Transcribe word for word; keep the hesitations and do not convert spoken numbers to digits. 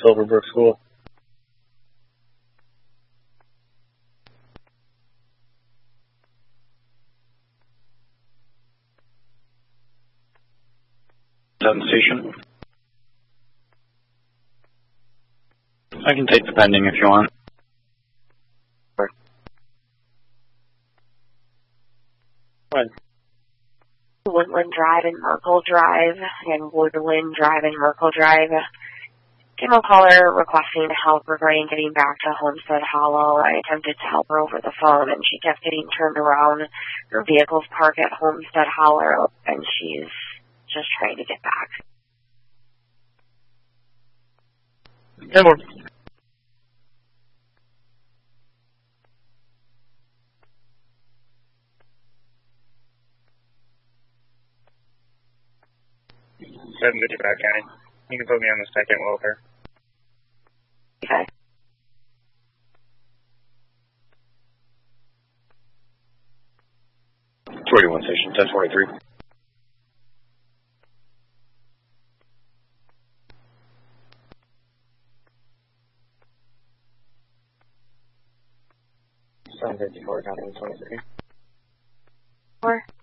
Silverbrook School. Done station. I can take the pending if you want. What? Woodland Drive and Merkle Drive, and Woodland Drive and Merkle Drive. General caller requesting help regarding getting back to Homestead Hollow. I attempted to help her over the phone, and she kept getting turned around. Her vehicle's parked at Homestead Hollow, and she's just trying to get back. Good one. seven fifty-five County. You can put me on the second welfare. Okay. twenty-one station, ten twenty-three. seven fifty-four County twenty-three. Four.